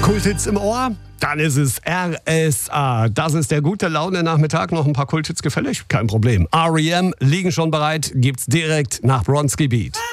Kulthits im Ohr? Dann ist es RSA. Das ist der gute Laune-Nachmittag. Noch ein paar Kulthits gefällig? Kein Problem. R.E.M. liegen schon bereit. Gibt's direkt nach Bronski Beat.